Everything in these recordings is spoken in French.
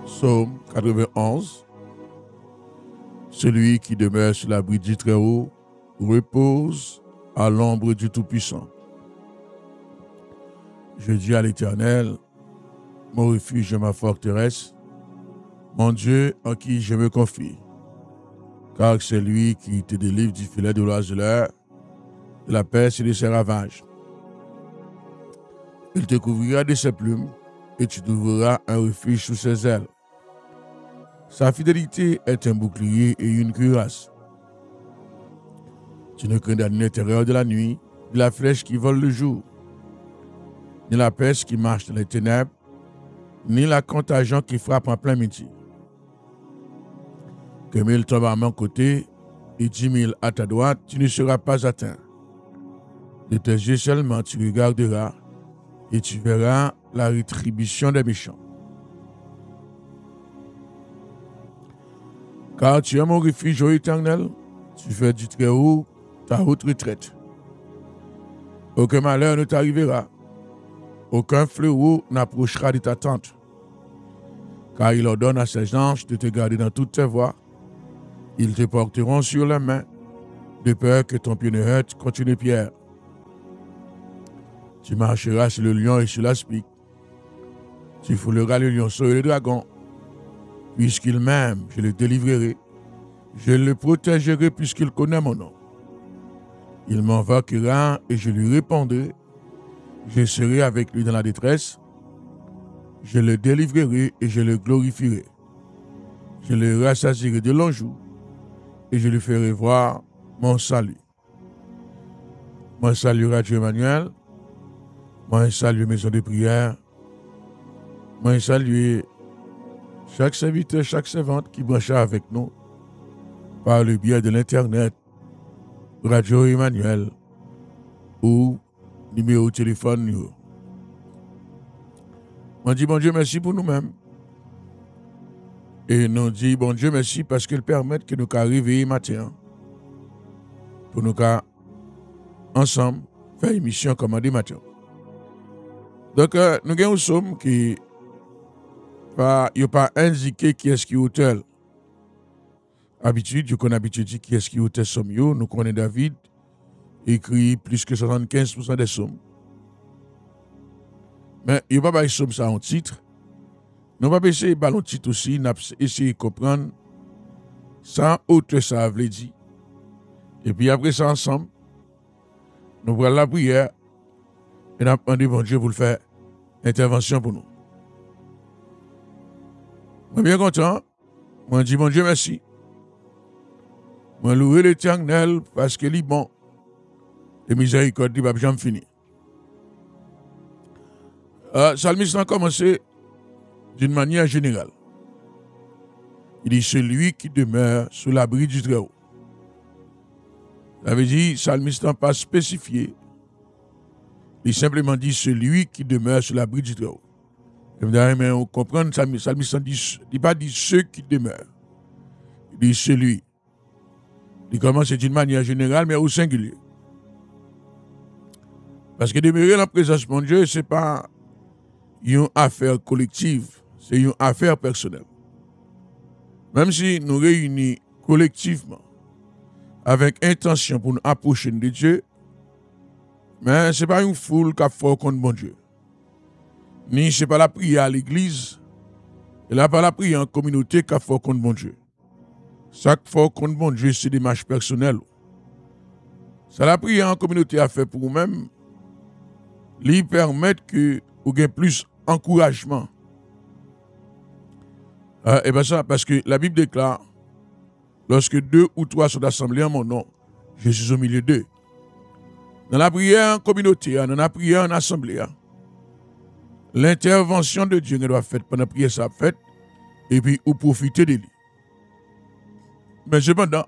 Psaume 91. Celui qui demeure sur l'abri du Très-Haut repose à l'ombre du Tout-Puissant. Je dis à l'Éternel, mon refuge et ma forteresse, mon Dieu en qui je me confie. Car c'est lui qui te délivre du filet de l'oiseleur, de la peste et de ses ravages. Il te couvrira de ses plumes et tu trouveras un refuge sous ses ailes. Sa fidélité est un bouclier et une cuirasse. Tu ne craindras ni les terreurs de la nuit, ni la flèche qui vole le jour, ni la peste qui marche dans les ténèbres, ni la contagion qui frappe en plein midi. Que 1000 tombent à mon côté et 10 000 à ta droite, tu ne seras pas atteint. De tes yeux seulement tu regarderas et tu verras la rétribution des méchants. Car tu es mon refuge, ô Éternel, tu fais du Très-Haut ta haute retraite. Aucun malheur ne t'arrivera, aucun fléau n'approchera de ta tente. Car il ordonne à ses anges de te garder dans toutes tes voies. Ils te porteront sur la main, de peur que ton pied ne heurte contre une pierre. Tu marcheras sur le lion et sur l'aspic. Tu fouleras le lionceau et le dragon. Puisqu'il m'aime, je le délivrerai. Je le protégerai puisqu'il connaît mon nom. Il m'invoquera et je lui répondrai. Je serai avec lui dans la détresse. Je le délivrerai et je le glorifierai. Je le rassasierai de longs jours et je lui ferai voir mon salut. Moi saluerai Dieu Emmanuel. Moi salue maison de prière. Moi salue chaque serviteur, chaque servante qui brancha avec nous par le biais de l'Internet, Radio Emmanuel ou numéro de téléphone. On dit bon Dieu merci pour nous-mêmes. Et nous dit bon Dieu merci parce qu'il permet que nous arrivions matin pour nous ensemble faire émission commandée matin. Donc nous avons un somme qui il n'y a pas indiqué qui est-ce qui est auteur. Habitude, qu'on a habitué dit qui est-ce qui est auteur somme. Nous connaissons David, écrit plus que 75% des sommes. Mais il n'y a pas de somme ça en titre. Nous ne pas essayer de ballon titre aussi, nous essayer de comprendre ça, autre ça veut dire. Et puis après ça ensemble, nous prenons la prière et nous demandons bon Dieu pour le faire intervention pour nous. Je suis bien content. Je dis bon Dieu merci. Je loue l'Éternel parce qu'il est bon. Et miséricorde ne va jamais finir. Psalmiste a commencé d'une manière générale. Il dit celui qui demeure sous l'abri du Très-Haut. Ça veut dire, psalmiste n'a pas spécifié. Il simplement dit celui qui demeure sous l'abri du Très-Haut. Mais on comprend, le psalmiste dit, il pas dit ceux qui demeurent. Il dit celui. Il commence d'une manière générale, mais au singulier. Parce que demeurer dans la présence de mon Dieu, ce n'est pas une affaire collective, c'est une affaire personnelle. Même si nous réunissons collectivement avec intention pour nous approcher de Dieu, mais ce n'est pas une foule qui a fait contre mon Dieu. Ni ce n'est pas la prière à l'église, et là pas la prière en communauté qui a fait contre mon Dieu. Ça qui fait contre mon Dieu, c'est des marches personnelles. Ça la prière en communauté a fait pour vous-même, lui permettre que vous ayez plus encouragement. Et bien ça, parce que la Bible déclare, lorsque 2 ou 3 sont assemblés en mon nom, je suis au milieu d'eux. Dans la prière en communauté, dans la prière en assemblée, l'intervention de Dieu doit être faite pendant la prière, ça fait, et puis vous profitez de lui. Mais cependant,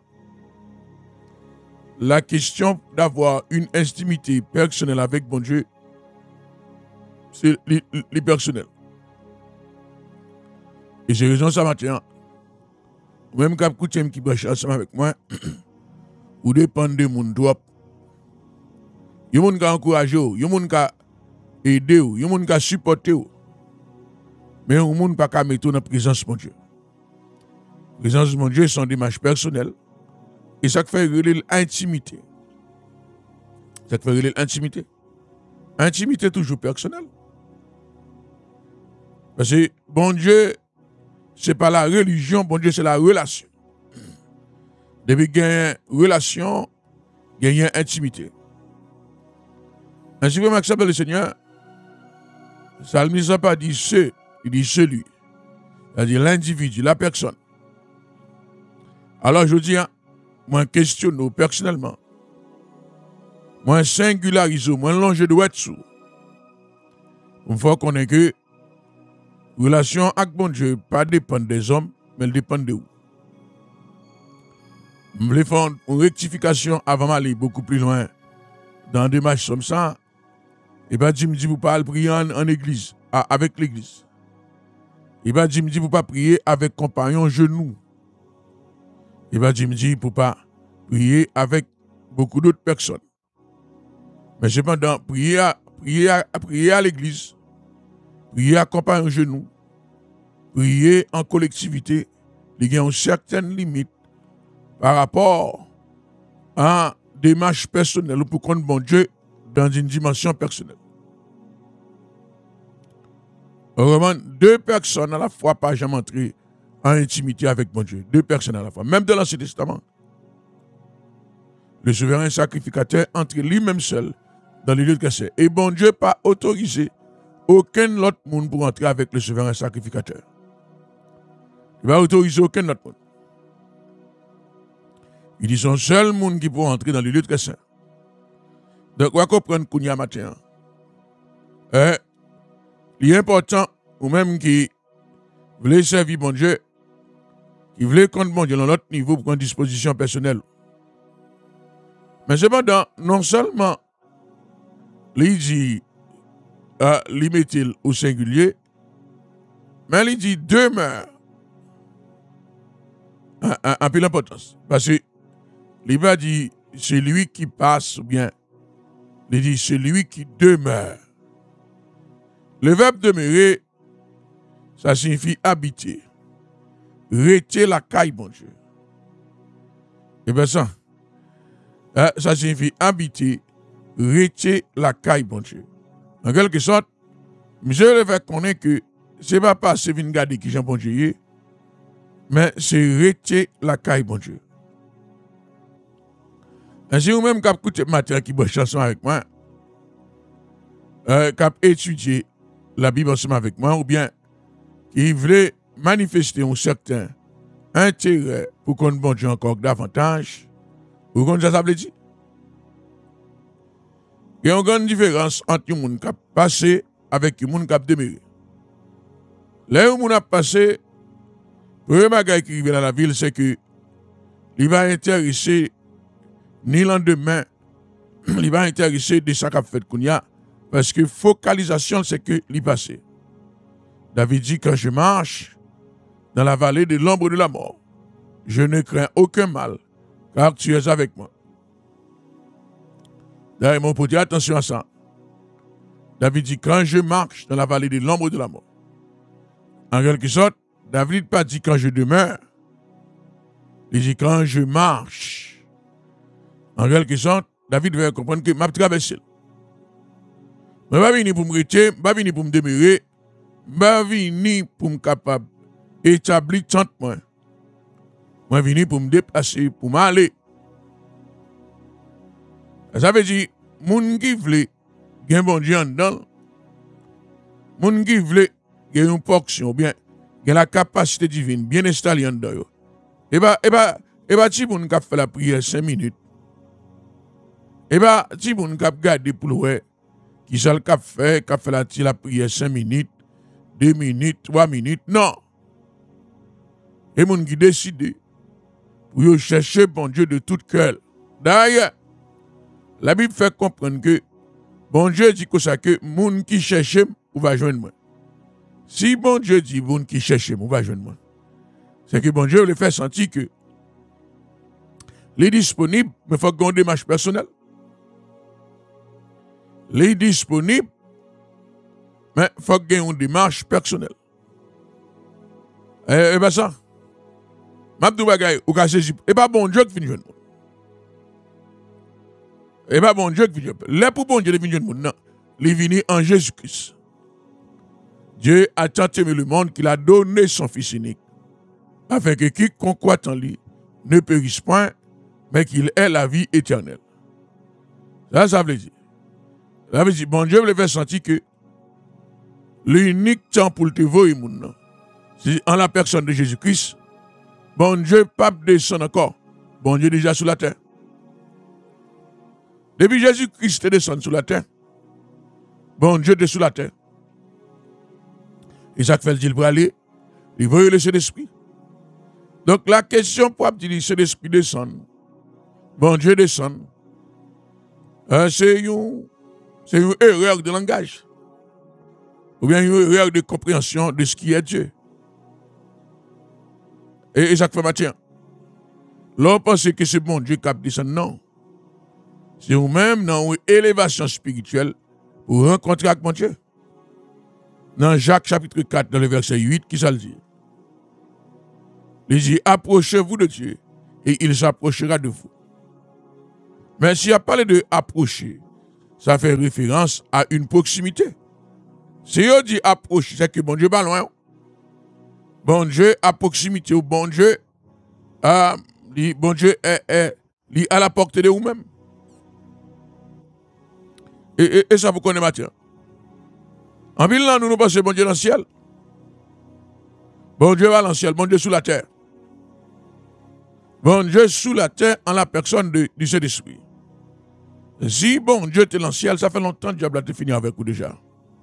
la question d'avoir une intimité personnelle avec bon Dieu, c'est les personnel. Et c'est raison ça matin. Même quand vous qui branche ensemble avec moi, vous dépendez de mon droit. Il y a des gens qui encouragent, il y a des gens qui aident, il y a des gens qui supportent. Mais on ne peut pas mettre dans la présence de mon Dieu. La présence de mon Dieu, c'est une démarche personnelle. Et ça fait relayer l'intimité. Ça fait relayer l'intimité. Intimité toujours personnelle. Parce que bon Dieu, ce n'est pas la religion, bon Dieu, c'est la relation. Depuis qu'il y a une relation, il y a une intimité. Ainsi que m'accepte le Seigneur, ça ne pas dit ce, il dit celui. C'est-à-dire l'individu, la personne. Alors je dis, moi questionne personnellement. Moi singularise, moi longe de être sous. Il faut qu'on ait que relation avec bon Dieu pas dépend des hommes, mais elle dépend de vous. Je voulais faire une rectification avant d'aller beaucoup plus loin dans des matchs comme ça. Et bien, je me dis, vous ne pouvez pas prier en église, avec l'église. Et bien, je me dis, vous ne pouvez pas prier avec compagnon genoux. Et bien, je me dis, vous ne pouvez pas prier avec beaucoup d'autres personnes. Mais cependant, prier à l'église, prier à compagnon genoux, prier en collectivité, il y a une certaine limite par rapport à des démarches personnelles pour connaître bon Dieu dans une dimension personnelle. Vraiment, deux personnes à la fois pas jamais entrer en intimité avec mon Dieu. Deux personnes à la fois. Même dans l'Ancien Testament, le souverain sacrificateur entre lui-même seul dans les lieux de cassé. Et bon Dieu pas autorisé aucun autre monde pour entrer avec le souverain sacrificateur. Il va autoriser aucun autre monde. Il dit son seul monde qui peut entrer dans les lieux de cassé. Donc, on va comprendre qu'on y a matin. Il est important, ou même qui voulait servir bon Dieu, qui voulait compte bon Dieu dans l'autre niveau pour prendre disposition personnelle. Mais cependant, non seulement, il dit, il met au singulier, mais il dit demeure. Un peu l'importance. Parce que, il va dire, c'est lui qui passe, ou bien, il dit, c'est lui qui demeure. Le verbe demeurer, ça signifie habiter. Rester la caille, bon Dieu. Et bien ça signifie habiter, rester la caille, bon Dieu. En quelque sorte, je le fait connaître que ce n'est pas passer vin garder qui j'en bon Dieu, mais c'est rester la caille, bon Dieu. Ainsi, ou même qui écouté matin qui boit chanson avec moi, qui a étudié la Bible ensemble avec moi, ou bien qui voulait manifester un certain intérêt pour qu'on bon Dieu encore davantage, ou qu'on ça veut dire. Il y a une grande différence entre les gens qui ont passé avec les gens qui ont demeuré. Là où on a passé, le premier bagage qui arrive dans la ville, c'est que il va intéresser ni lendemain, il va intéresser de ce qu'a fait Kounia, parce que focalisation, c'est que l'y passé. David dit, quand je marche dans la vallée de l'ombre de la mort, je ne crains aucun mal, car tu es avec moi. D'ailleurs, mon pote, attention à ça. David dit, quand je marche dans la vallée de l'ombre de la mort. En quelque sorte, David n'a pas dit quand je demeure. Il dit quand je marche. En quelque sorte, David veut comprendre que je vais traverser. Je ne vais pas venir pour me retirer, je ne vais pas venir pour me demeurer, je vais venir pour me capable d'établir tant moi. Je vais venir pour me déplacer, pour m'aller. Ça veut dire, moun qui veut gen bon Dieu en dedans, moun qui veut gen une portion, ou bien gen la capacité divine bien installée en dedans. Et bah, ti moun qui fait la prière 5 minutes. Et bah, ti moun qui garde pour le qui ça le fait la prière 5 minutes, 2 minutes, 3 minutes, non. Et moun qui décide pour chercher bon Dieu de tout cœur. D'ailleurs, la Bible fait comprendre que bon Dieu dit que ça que moun qui cherche ou va joindre moi. Si bon Dieu dit moun qui cherche ou va joindre moi, c'est que bon Dieu le fait sentir que les disponibles, mais il faut qu'on démarche personnelle. Les disponibles, mais il faut qu'on ait une démarche personnelle. Eh ben ça. Mabdou bagay, ou ka saisi. Et pas bon Dieu qui finit jeune. Et pas bon Dieu qui finit. Là pour bon Dieu qui finit jeune. Non. Il venu en Jésus-Christ. Dieu a tant aimé le monde qu'il a donné son Fils unique, afin que quiconque croit en lui ne périsse point, mais qu'il ait la vie éternelle. Ça veut dire. Ça veut dire, bon Dieu veut faire sentir que l'unique temps pour te voir, c'est en la personne de Jésus-Christ. Bon Dieu, pas descend encore. Bon Dieu déjà sur la terre. Depuis Jésus-Christ descend sur la terre, bon Dieu est sur la terre. Et ça fait le dire pour aller, il veut le Saint-Esprit. Donc la question pour dire le Saint-Esprit descend, bon Dieu descend, c'est une erreur de langage. Ou bien une erreur de compréhension de ce qui est Dieu. Et ça fait matin. L'on pense que c'est bon Dieu qui a descendu. Non. C'est vous-même dans une élévation spirituelle pour rencontrer avec mon Dieu. Dans Jacques chapitre 4, dans le verset 8, qui ça le dit? Il dit, approchez-vous de Dieu et il s'approchera de vous. Mais s'il a parlé de approcher, ça fait référence à une proximité. Si on dit approcher, c'est que bon Dieu pas loin. Bon Dieu à proximité, ou bon Dieu est à la portée de vous-même. Et ça vous connaît maintenant. En ville, là, nous pensons bon Dieu dans le ciel. Bon Dieu va dans le ciel, bon Dieu sous la terre. Bon Dieu sous la terre en la personne du Saint-Esprit. Si bon Dieu est dans le ciel, ça fait longtemps que le diable a fini avec vous déjà.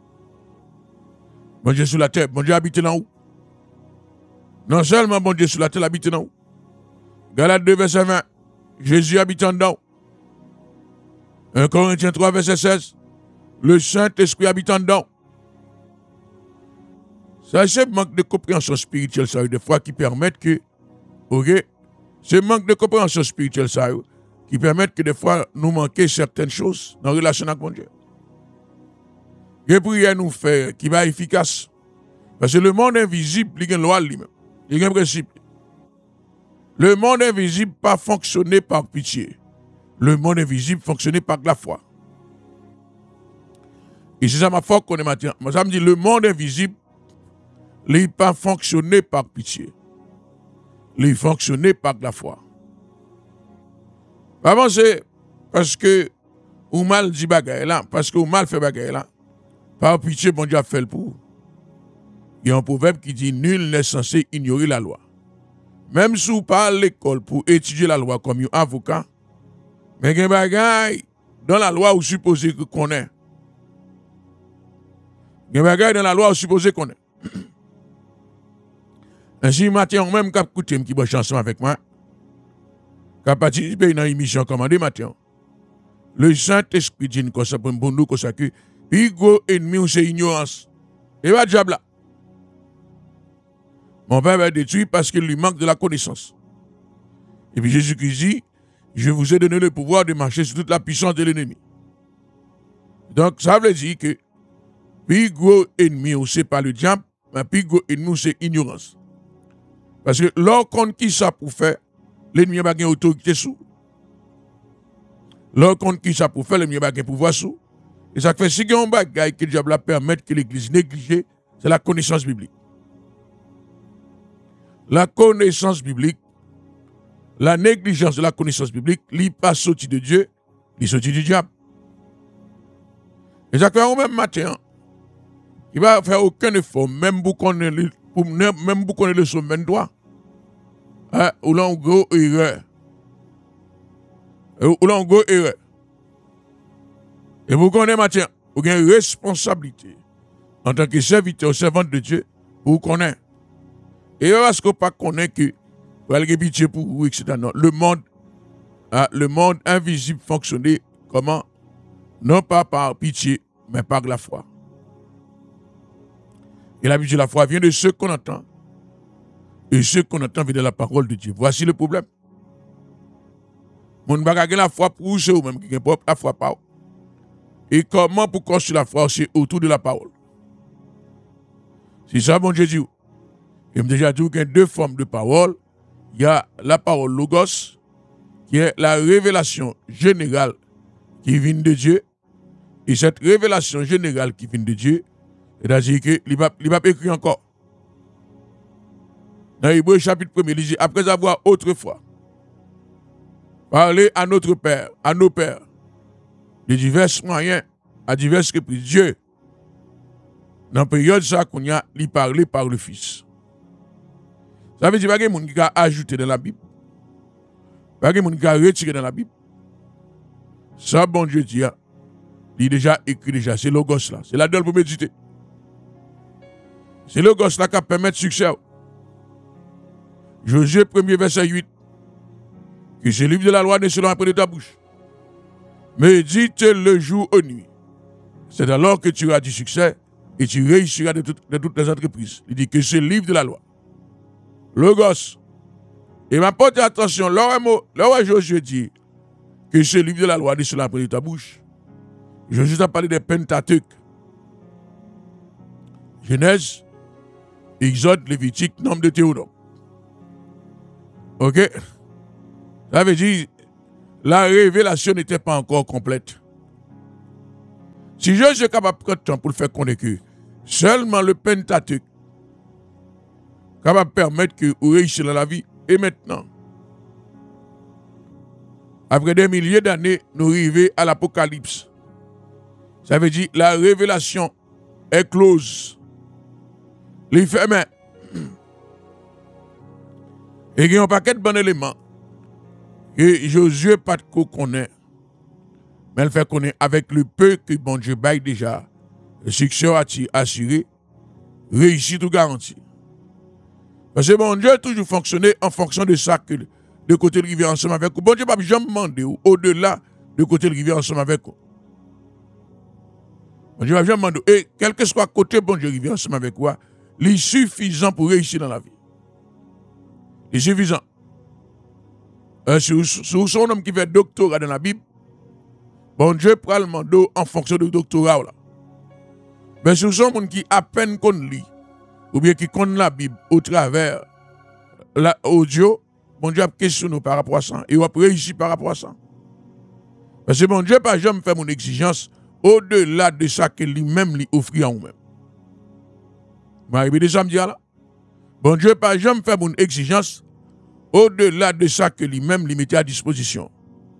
Bon Dieu sous la terre, bon Dieu habite dans où? Non seulement bon Dieu sous la terre habite dans où? Galates 2, verset 20, Jésus habite en dedans. 1 Corinthiens 3, verset 16, le Saint-Esprit habite en dedans. Ça, c'est manque de compréhension spirituelle, ça, des fois, qui permettent que, ok, c'est manque de compréhension spirituelle, ça, qui permettent que des fois, nous manquons certaines choses dans la relation avec mon Dieu. Et prière nous fait, qui va efficace. Parce que le monde invisible, il y a une loi lui-même. Il y a un principe. Le monde invisible pas fonctionné par pitié. Le monde invisible fonctionné par la foi. Et c'est ça ma foi qu'on est maintenant. Moi, ça me dit, le monde invisible, il pas fonctionné par pitié. Il fonctionné par la foi. Avant, c'est parce que ou mal dit bagaille là, parce que ou mal fait bagaille là. Par pitié, bon Dieu a fait le pour. Il y a un proverbe qui dit, nul n'est censé ignorer la loi. Même si vous pas à l'école pour étudier la loi comme un avocat, mais il y a un bagaille dans la loi où supposé qu'on est. Il y a un bagaille dans la loi où supposé qu'on est. Ainsi, matin, on même qui a écouté qui bonne chanson avec moi, qui a participé dans l'émission commandée matin. Le Saint-Esprit dit comme ça pour nous comme ça que puis gros ennemi c'est ignorance. Et pas diable là. Mon père va détruire parce qu'il lui manque de la connaissance. Et puis Jésus-Christ dit, je vous ai donné le pouvoir de marcher sur toute la puissance de l'ennemi. Donc ça veut dire que puis gros ennemi c'est pas le diable, mais puis gros ennemi c'est ignorance. Parce que lorsqu'on qui ça pour faire, l'ennemi n'a pas de autorité sous. Lorsqu'on qui ça pour faire, l'ennemi n'a pas de pouvoir sous. Et ça fait si il y a un bagage que le diable permet que l'église néglige, c'est la connaissance biblique. La connaissance biblique, la négligence de la connaissance biblique, n'est pas sorti de Dieu, il sorti du diable. Et ça fait au même matin, il ne va faire aucun effort, même pour qu'on ait le sommet de droit. Ou l'on go erreur. Ou l'on go erreur. Et vous connaissez matin, vous avez une responsabilité en tant que serviteur, servante de Dieu, vous connaissez. Et parce que vous ne connaissez que vous avez pitié pour vous, etc. Non. Le monde invisible fonctionnait comment? Non pas par pitié, mais par la foi. Et la pitié de la foi vient de ce qu'on entend. Et ce qu'on entend vient de la parole de Dieu. Voici le problème. Mon bagage la foi pour vous, c'est vous-même qui avez la foi par vous. Et comment pour construire la foi, c'est autour de la parole. C'est ça, bon Dieu dit. Et déjà dit qu'il y a deux formes de parole. Il y a la parole logos, qui est la révélation générale qui vient de Dieu. Et cette révélation générale qui vient de Dieu, c'est-à-dire qu'il va écrire encore. Dans Hébreux chapitre 1, il dit, après avoir autrefois parlé à notre Père, à nos pères, de divers moyens, à divers reprises, Dieu, dans la période ça qu'on a, il parlait par le Fils. Ça veut dire qu'il y a des gens qui ont ajouté dans la Bible. Il y a des gens qui ont retiré dans la Bible. Ça, bon Dieu dit, il est déjà écrit déjà. C'est le gosse là. C'est là-dedans pour méditer. C'est le gosse là qui permet de succès. Josué 1er verset 8. Que ce livre de la loi ne selon après de ta bouche. Médite le jour et nuit. C'est alors que tu auras du succès et tu réussiras de toutes les entreprises. Il dit que ce livre de la loi. Le gosse. Et ma porte attention, là où Josué dit que ce livre de la loi ne selon après de ta bouche. Josué a parlé des Pentateuques. Genèse, Exode, Lévitique, Nombre, de Théodore. Ok? Ça veut dire, la révélation n'était pas encore complète. Si Josué est capable de prendre temps pour le faire connaître que seulement le Pentateuque capable de permettre que vous réussissiez dans la vie, et maintenant, après des milliers d'années, nous arrivons à l'Apocalypse. Ça veut dire la révélation est close. Les fermés. Et il y a un paquet de bons éléments que Josué pas de connaît. Mais elle fait connaître avec le peu que bon Dieu baille déjà. Le succès assuré, réussite ou garantie. Parce que bon Dieu a toujours fonctionné en fonction de ça que de côté de rivier ensemble avec vous. Bon Dieu n'a jamais demandé au-delà de côté de rivier ensemble avec vous. Bon Dieu n'a jamais demandé. Et quel que soit côté bon Dieu rivier ensemble avec vous, il est suffisant pour réussir dans la vie. Il est suffisant. Si vous un homme qui fait doctorat dans la Bible, bon Dieu prend le mandat en fonction du doctorat. Là. Mais si vous êtes un qui à peine qu'on lit, ou bien qui connaît la Bible au travers l'audio, bon Dieu a questionné par rapport à ça. Et il va réussir par rapport à ça. Parce que bon Dieu n'a pas jamais fait mon exigence au-delà de ça que lui-même lui offre à vous-même. Vous m'arrivez de ça me dire là? Bon Dieu n'a pas jamais fait mon exigence au-delà de ça que lui-même lui mettait à disposition.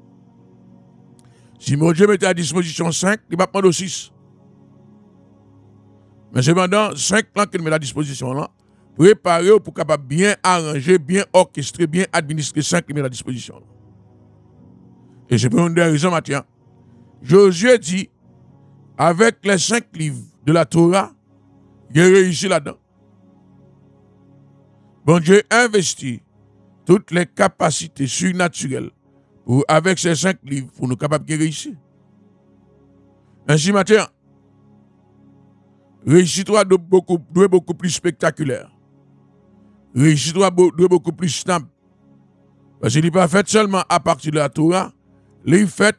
Si mon Dieu mettait à disposition 5, il va prendre 6. Mais c'est pendant 5 ans qu'il met à disposition là, préparer pour capable bien arranger, bien orchestrer, bien administrer 5 qu'il met à disposition. Là. Et c'est pour une des raisons, Mathieu. Josué dit, avec les 5 livres de la Torah, il a réussi là-dedans. Bon Dieu investit toutes les capacités surnaturelles pour, avec ces 5 livres pour nous capables de réussir. Ainsi, Mathieu, réussite-toi doit beaucoup plus spectaculaire. Réussite-toi doit beaucoup plus stable. Parce qu'il n'est pas fait seulement à partir de la Torah, il est fait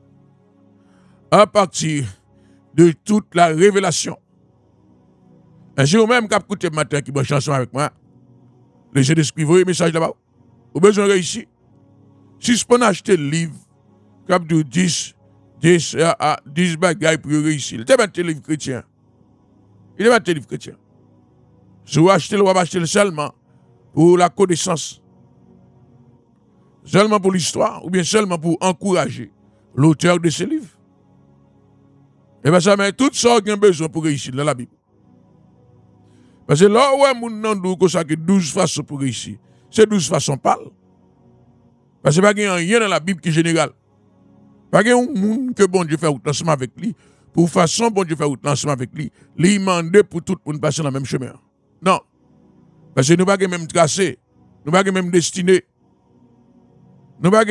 à partir de toute la révélation. Ainsi, vous-même, qui écoutez matin, qui bonne chanson avec moi, laissez d'escrire un message là-bas. Vous avez besoin de réussir. Si vous pouvez acheter le livre, comme de 10 bagailles pour réussir, il est un livre chrétien. Il est un livre chrétien. Si vous achetez, vous achetez seulement pour la connaissance, seulement pour l'histoire, ou bien seulement pour encourager l'auteur de ce livre. Et bien ça met tout ça qui a besoin pour réussir dans la Bible. Parce que là où on a 12 façons pour réussir, c'est 12 façons parle. Parce que il n'y a rien dans la Bible qui est général. Pas qu'il y a un monde que bon Dieu fait ensemble avec lui, pour façon bon Dieu fait ensemble avec lui, lui demander pour tout le monde passer dans le même chemin. Non. Parce que nous n'avons pas même tracé, nous n'avons pas même destiné, nous n'avons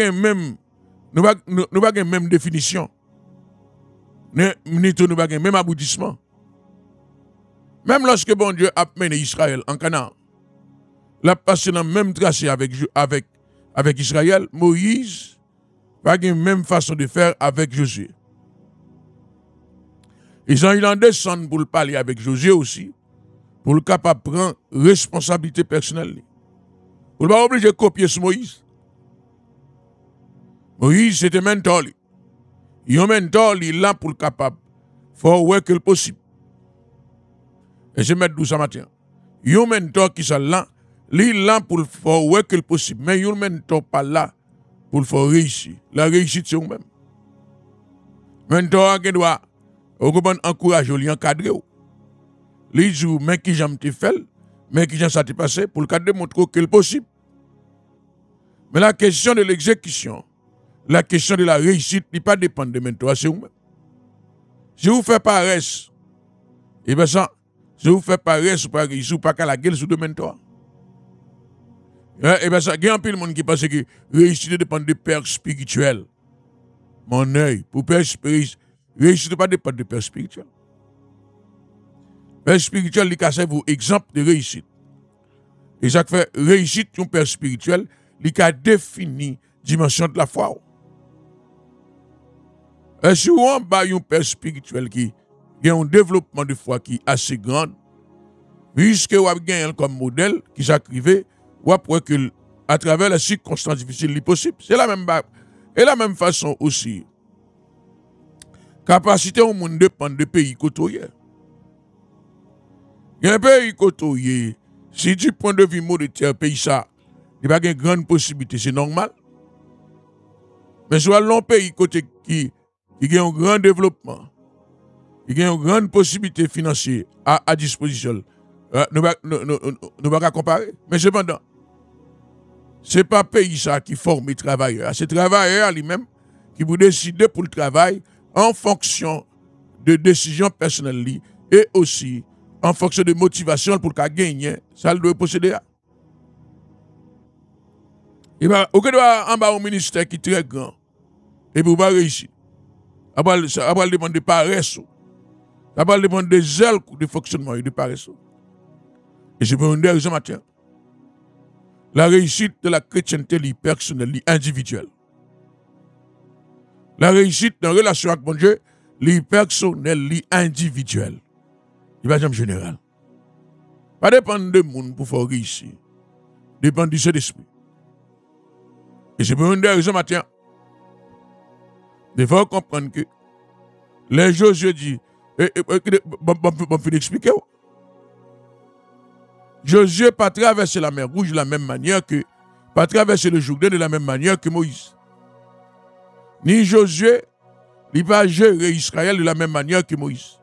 pas même définition, ni nous n'avons même aboutissement. Même lorsque bon Dieu a mené Israël en Canaan, l'a passé dans le même tracé avec Israël, Moïse n'a pas la même façon de faire avec Josué. Ils ont descendu pour le parler avec Josué aussi, pour le capable de prendre responsabilité personnelle. Pour ne pas obligé de copier sur Moïse. Moïse, c'était un mentor. Il y a un mentor, il est là pour le capable. Il faut voir que le possible. Et je mets d'où ça matin. Il y a un mentor qui est là. Il est là pour le faire voir que le possible. Mais il y a un mentor pas là pour le faire réussir. La réussite, c'est vous-même. Mentor, qui doit encourager, il encadrer. Les jours, mais qui j'aime te faire, mais qui j'aime ça te passer, pour le cas de montrer que le possible. Mais la question de l'exécution, la question de la réussite, n'est pas dépend de mentor, c'est vous-même. Si vous faites paresse, et bien ça, si vous faites paresse ou pas réussir, ou pas qu'à la gueule sous de mentor. Et bien ça, il y a un peu de monde qui pense que réussite dépend de père spirituel. Mon œil, pour père spirituel, réussite ne dépend pas de père spirituel. Père spirituel, il a vous exemple de réussite. Et ça fait réussite, un père spirituel, il a défini dimension de la foi. Et si on a un père spirituel qui a un développement de foi qui est assez grand, puisque vous avez comme modèle qui s'acrivait, ou après que à travers les circonstances difficiles, c'est possible. C'est la même et la même façon aussi. Capacité au monde dépend des pays côtoyés. Il y a un pays côtoyé, si du point de vue monétaire, pays ça, il n'y a pas une grande possibilité, c'est normal. Mais soit l'un pays côté qui a un grand développement, il y a une grande possibilité financière à disposition, nous ne pouvons pas comparer. Mais cependant, ce n'est pas le pays ça qui forme les travailleurs. C'est les travailleurs lui-même qui vont décider pour le travail en fonction de décisions personnelles et aussi en fonction de motivation pour qu'il gagne, ça doit posséder. Il va au en bas un ministère qui est très grand et pour pas réussir. Après dépendre de paresse. Après dépendre des zèles de fonctionnement et de paresse. Et c'est pour une raison matin. La réussite de la chrétienté est personnelle, est individuelle. La réussite dans la relation avec mon Dieu, est personnelle, est individuelle. Il va jamais général. Pas dépendre de monde pour faire réussir. Dépend du Saint-Esprit. Et c'est pour une raison matin. Il faut comprendre que les Josué dit, bon, je vais expliquer. Josué pas traversé la mer Rouge de la même manière que, pas traversé le Jourdain de la même manière que Moïse. Ni Josué, il n'a pas géré Israël de la même manière que Moïse.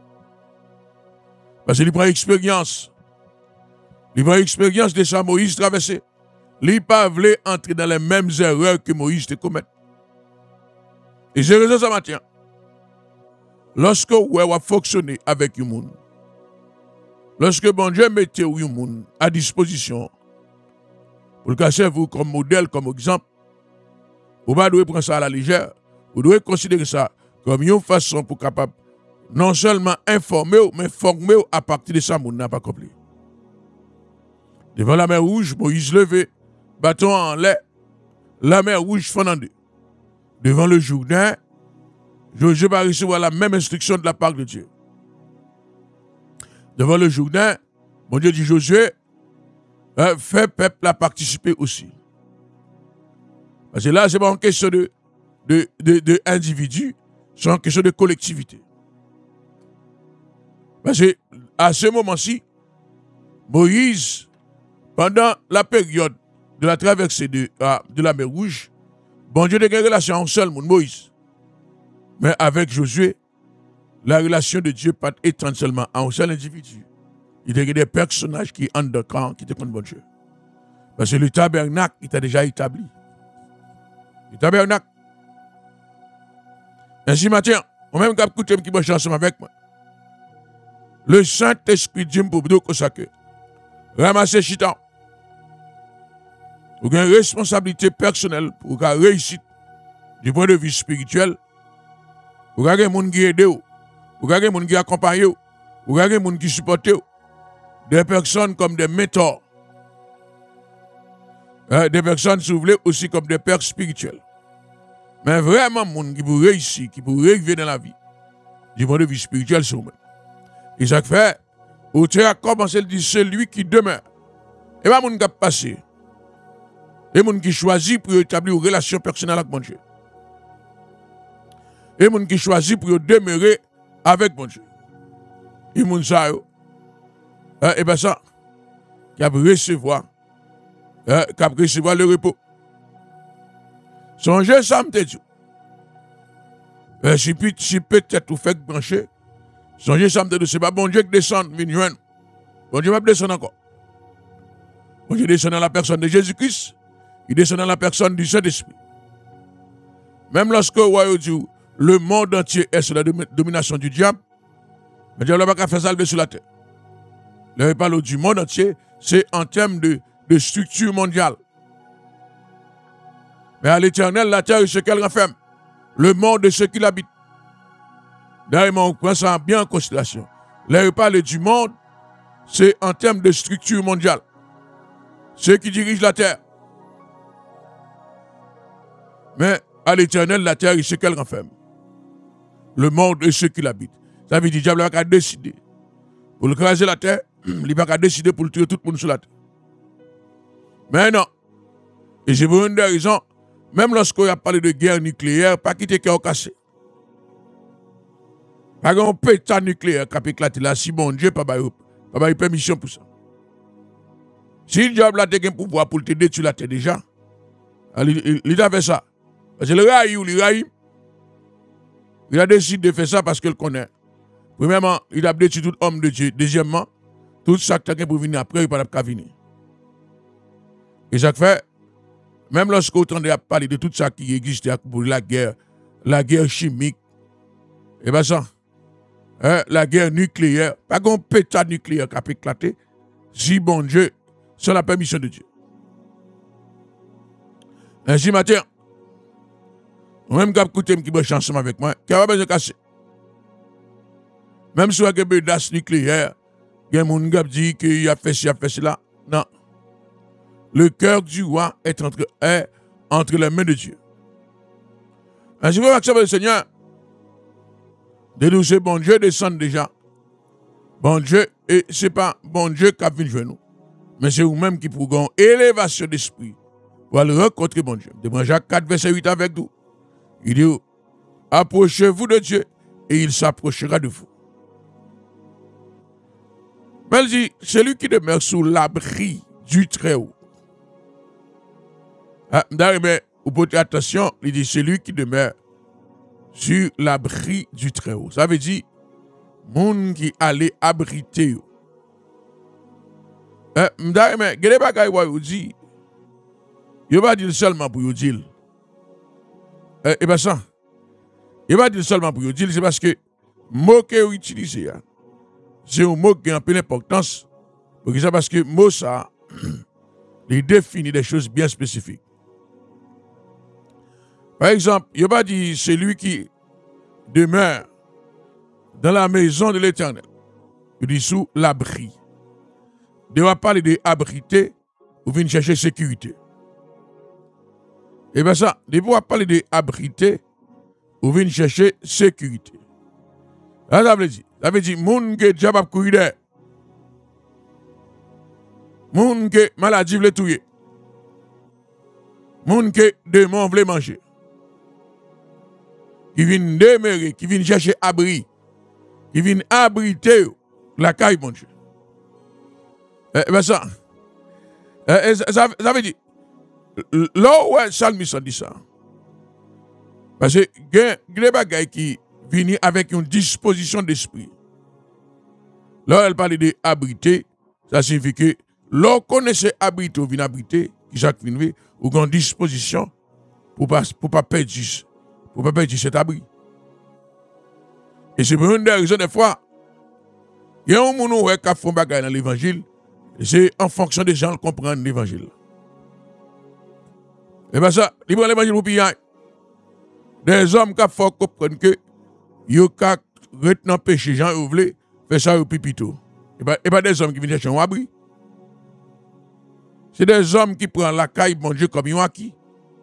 Parce qu'il prend expérience. Il prend expérience de ça Moïse traversé. Il n'a pas voulu entrer dans les mêmes erreurs que Moïse te commet. Et c'est raison ça matin. Lorsque vous avez fonctionné avec le monde, lorsque bon Dieu mettez le monde à disposition, pour le casser vous comme modèle, comme exemple, vous ne devez pas prendre ça à la légère. Vous devez considérer ça comme une façon pour capable non seulement informer, mais former à partir de ça, monde n'a pas compris. Devant la mer Rouge, Moïse levé, bâton en l'air, la mer Rouge fondée. Devant le Jourdain, Josué va recevoir la même instruction de la part de Dieu. Devant le Jourdain, mon Dieu dit Josué, fait peuple à participer aussi. Parce que là, ce n'est pas une question de individu, c'est une question de collectivité. Parce que à ce moment-ci, Moïse, pendant la période de la traversée de la mer Rouge, bon Dieu a une relation en seul monde, Moïse. Mais avec Josué, la relation de Dieu pas étendre seulement à un seul individu. Il y a des personnages qui entrent dans le camp, qui te connaissent bon Dieu. Parce que le tabernacle était déjà établi. Le tabernacle. Ainsi, matin, on même cap écouter qui va ensemble avec moi. Le Saint-Esprit dit pour vous que ramasser chitan. Vous avez une responsabilité personnelle pour réussir du point de vue spirituel. Vous avez des gens qui aident, vous avez des gens qui accompagnent, vous avez des gens qui supportent, des personnes comme des mentors, des personnes, si vous voulez, aussi comme des pères spirituels. Mais vraiment, des gens qui vous réussir, qui vous arriver dans la vie, du point de vue spirituel, c'est vous-même. Et ça fait, Où tu as commencé à dire celui qui demeure. Et pas mon qui a passé. Et mon qui choisit pour établir une relation personnelle avec mon Dieu. Et mon qui choisit pour demeurer avec mon Dieu. Et mon ça, et bien ça, qui a recevoir le repos. Songez ça, me dit. Si peut-être vous faites brancher, songez ça, me dit, c'est pas bon Dieu qui descend, vigneron. Bon Dieu va descendre encore. Bon Dieu descend dans la personne de Jésus-Christ, il descend dans la personne du Saint-Esprit. Même lorsque le monde entier est sous la domination du diable, mais Dieu n'a pas fait ça sur la terre. Là, il parle du monde entier, c'est en termes de structure mondiale. Mais à l'Éternel, la terre est ce qu'elle renferme. Le monde est ce qui l'habite. D'ailleurs, on prend ça bien en considération. Là, il parle du monde, c'est en termes de structure mondiale. Ceux qui dirigent la terre. Mais à l'Éternel, la terre est ce qu'elle renferme. Le monde est ce qui l'habite. Ça veut dire que le diable n'a pas décidé. Pour le craser la terre, il n'a pas décidé pour le tuer tout le monde sur la terre. Mais non. Et c'est pour une des raisons, même lorsqu'on a parlé de guerre nucléaire, pas quitter cœur cassé. Pas un pétard nucléaire qui a éclaté là, si bon Dieu, pas de permission pour ça. Si le diable a un pouvoir pour te détruire la terre déjà, il a fait ça. Parce que le raï, il a décidé de faire ça parce qu'il connaît. Premièrement, il a détruit tout homme de Dieu. Deuxièmement, tout ça qui a pour venir après, il n'a pas venir. Et ça fait, même lorsqu'on entend parler de tout ça qui existe pour la guerre chimique, et bien ça, la guerre nucléaire, pas qu'on pétard nucléaire qui a éclaté, si bon Dieu, sans la permission de Dieu. Ainsi, matin, même quand écouté qui me ensemble avec moi, qui a pas besoin de casser. Même si on a une menace nucléaire, il y a un gars qui dit qu'il a fait ci, il a fait cela. Non. Le cœur du roi est entre les mains de Dieu. Ainsi, vous acceptez le Seigneur. De nous, c'est bon Dieu descend déjà. Bon Dieu, et ce n'est pas bon Dieu qui a venu jouer nous. Mais c'est vous-même qui pouvez avoir une élévation d'esprit pour aller rencontrer bon Dieu. De Jacques 4, verset 8 avec nous. Il dit, approchez-vous de Dieu et il s'approchera de vous. Mais il dit, celui qui demeure sous l'abri du Très-Haut. Mais, vous portez attention, il dit, celui qui demeure sur l'abri du Très-Haut. Ça veut dire, moun qui allait abriter. Mais, il y a des choses qui dit, il ne va pas dire seulement pour vous dire. Et bien ça, il ne va pas dire seulement pour vous dire, c'est parce que le mot que vous utilisez, c'est un mot qui a un peu d'importance. Parce que le mot, ça, il définit des choses bien spécifiques. Par exemple, il ne va pas dire celui qui demeure dans la maison de l'Éternel. Il dit sous l'abri. Il va parler d'abriter ou venir chercher sécurité. Et bien ça, il va parler d'abriter ou venir chercher sécurité. Là, ça veut dire, moun que diable a courir derrière. Moun que maladie veut tuer. Moun que démon veut manger. Qui viennent demeurer, qui viennent chercher abri, qui viennent abriter la caille, mon Dieu. Ben ça veut dire, là où le psalmiste dit ça, parce que il y a des bagailles qui viennent avec une disposition d'esprit. Là, elle parle d'abriter, ça signifie que l'on connaissait abriter ou vient abriter, qui chaque vient ou une disposition pour pas perdre cet abri. Et c'est pour une des raisons des fois, il y a un monde qui a fait bagaille dans l'évangile, et c'est en fonction des gens qui comprennent l'évangile. Et bien ça, ils prennent l'évangile pour piller. Des hommes qui font comprendre que ils ont retenir péché, gens qui veulent faire ça au pipito. Et pas des hommes qui viennent chercher un abri. C'est des hommes qui prennent la caille, mon Dieu, comme ils ont acquis.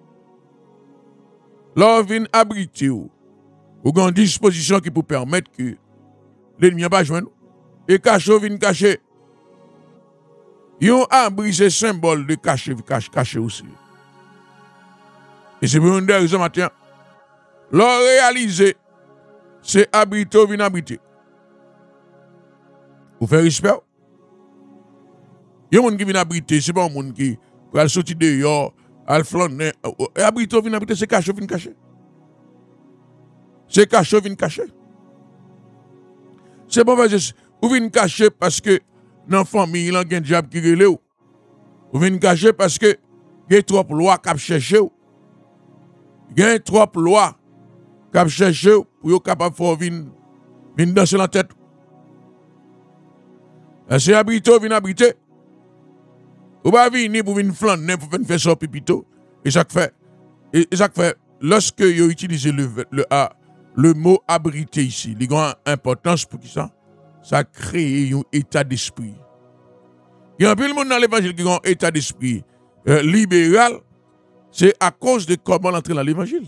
Là, ils viennent abriter ou une disposition qui peut permettre que l'ennemi n'a pas joindre. Et caché vient caché. Yon abri c'est symbole de caché aussi. Et c'est pour une raison matin. L'on réaliser, c'est habiter ou vient habiter. Vous faites respect. Yon moun qui vient habiter, c'est pas un moun qui va sortir dehors, al flâner. Habiter ou vient habiter, c'est caché ou vient caché. C'est caché ou vient caché. C'est pas parce que vous venez cacher parce que dans la famille, il y a un diable qui relève. Vous venez cacher parce que il y a trop de lois qui cherchent. Il y a trop de lois qui cherchent pour être capable de venir danser la tête. C'est habité, vous venez habiter. Vous ne venez pas pour venir flâner, pour venir faire ça pipito. Et ça fait, lorsque vous utilisez le mot abriter ici, il a une importance pour qui ça? Ça crée un état d'esprit. Il y a un peu de monde dans l'évangile qui a un état d'esprit libéral, c'est à cause de comment entrer dans l'évangile.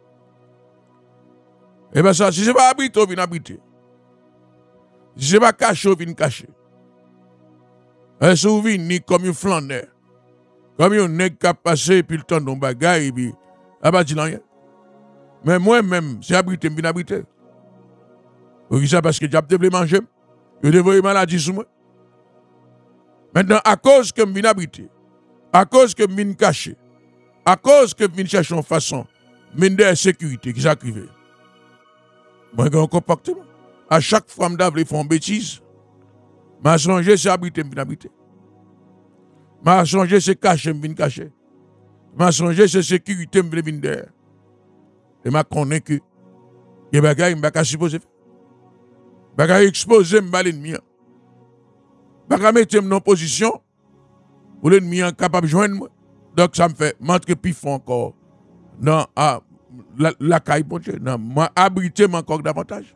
Et bien ça, si ce n'est pas habiter, on vient habiter. Si ce n'est pas caché, on vient cacher. Et si vous venez comme un flâneur, comme un nègre qui a passé, puis le temps d'un bagage, et puis, ah bah, dis rien. Mais moi-même, c'est habiter, je viens habiter. Vous ça parce que j'ai devrais manger, je devrais maladie sur moi. Maintenant, à cause que je viens habiter, à cause que je viens cacher, à cause que je viens chercher une façon, je viens de sécurité qui s'arrive. Moi, j'ai un comportement. À chaque fois que je fais une bêtise, je songe c'est habiter, je viens habiter. Je songe c'est cacher, je viens cacher. Je songe c'est sécurité, je viens derrière. Et je connais que les bagages, je ne vais pas supposer. Je ne vais pas exposer l'ennemi. Je ne vais pas mettre en position pour l'ennemi capable de joindre moi. Donc ça me fait montre plus fort encore dans la caille pour Dieu. Moi, abriter encore davantage.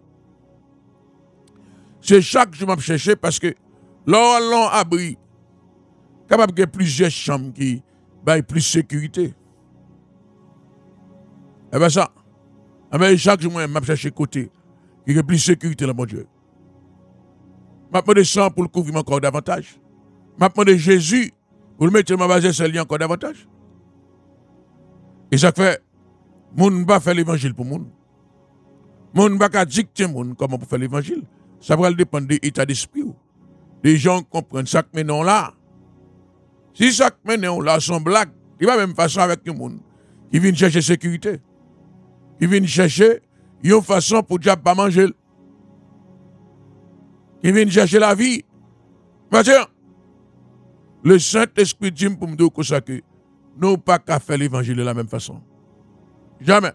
C'est chaque jour que je cherche parce que l'on abri, capable de plusieurs chambres qui ont plus de sécurité. Et bien ça, chaque jour, je cherche côté qui a plus de sécurité dans mon Dieu. Je demande sang pour le couvrir encore davantage. Je demande Jésus pour le mettre ma base sur lui encore davantage. Et ça fait, moun ne pas faire l'évangile pour moun. Moun ne pas dicter moun comment pour faire l'évangile. Ça va dépendre de l'état d'esprit. Les gens comprennent ça que maintenant là. Si ça que maintenant là sont blagues, il va même faire ça avec les moun qui viennent chercher sécurité. Qui viennent chercher une façon pour diable pas manger. Qui viennent chercher la vie. Tiens, le Saint-Esprit dit pour me dire que nous pas qu'à faire l'évangile de la même façon. Jamais.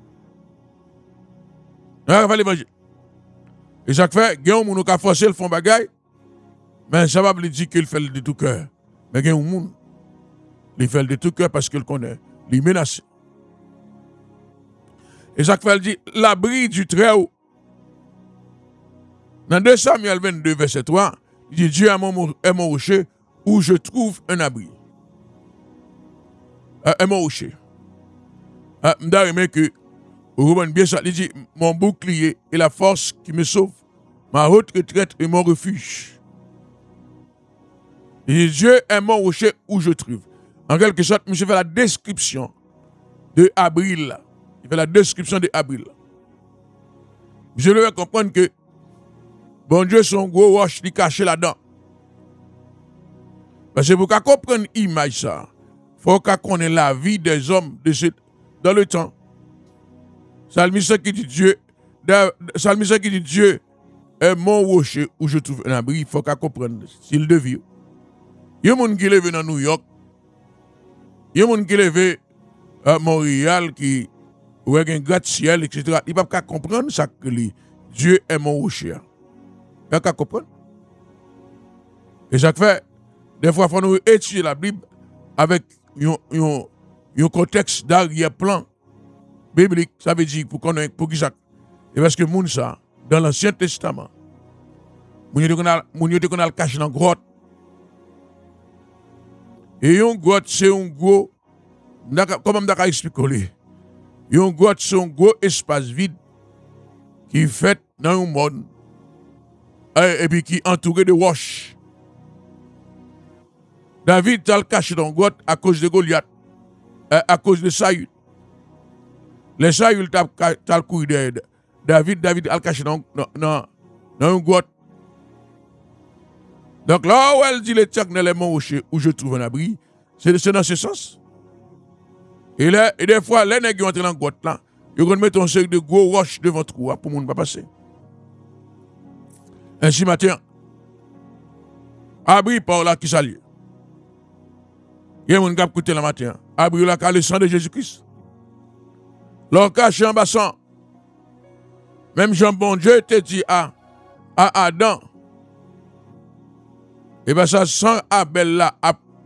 Nous pas faire l'évangile. Et ça fait, il y a un monde qui a forcé le fond bagaille, mais ça va lui dire qu'il fait le de tout cœur. Mais il y a un monde qui fait le de tout cœur parce qu'il connaît, il menace. Et ça fait, il dit, l'abri du Très-Haut. Dans 2 Samuel 22, verset 3, il dit, Dieu est mon rocher où je trouve un abri. Est mon rocher. M'd'a que, au bien ça, il dit, mon bouclier et la force qui me sauve, ma haute retraite et mon refuge. Il dit, Dieu est mon rocher où je trouve. En quelque sorte, je fait la description de Abril. Il fait la description de Abril. Je devais comprendre que bon Dieu, son gros roche qui caché là-dedans. Parce que pour qu'on comprenne l'image, ça, il faut qu'on connaisse la vie des hommes dans le temps. Salmiste qui dit Dieu est mon rocher où je trouve un abri. Il faut qu'on comprenne style de vie. Il y a des gens qui lèvent dans New York. Il y a des gens qui lèvent à Montréal, qui ont un gratte-ciel, etc. Il ne peuvent pas comprendre ça que Dieu est mon rocher. Il ne peuvent pas comprendre. Et ça fait, des fois, il faut nous étudier la Bible avec un contexte d'arrière-plan biblique. Ça veut dire pour qui ça. Et parce que moun ça, dans l'Ancien Testament, moun yo te konal caché dans grotte. Et une grotte, c'est un gros, comment je vais expliquer? Une grotte, c'est un gros espace vide qui est fait dans un monde et puis qui est entouré de roches. David t'a caché dans grotte à cause de Goliath, à cause de Saül. Les Saül t'a couru derrière David a caché dans une grotte. Donc là où elle dit l'Éternel est mon rocher où je trouve un abri, c'est dans ce sens. Et des fois, les nègres qui entrent dans la grotte là, ils vont mettre un série de gros roches devant toi pour ne pas passer. Ainsi, matin, abri par là qui s'allie. Il y a un gars qui écoute le matin. Abri là, le sang de Jésus-Christ. Leur caché en bassin. Même Jean bon Dieu te dit à Adam. Et bien ça, sans Abel là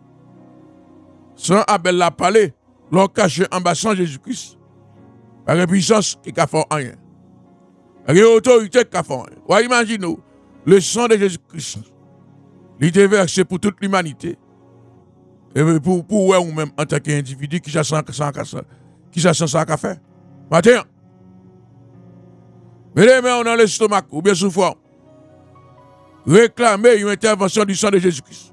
parlé, leur caché en bassin Jésus-Christ. Par la puissance qui a fait rien. Par l'autorité qui a fait rien. Ouais, imaginez, le sang de Jésus-Christ, il était versé pour toute l'humanité. Et pour vous-même, en tant qu'individu, qui ça sent ça qu'a fait. Matin, mais les mains dans l'estomac, ou bien souffrant, réclamer une intervention du sang de Jésus-Christ.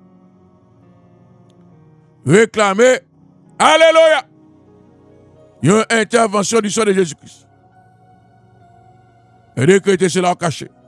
Réclamer, alléluia, une intervention du sang de Jésus-Christ. Et décréter cela caché.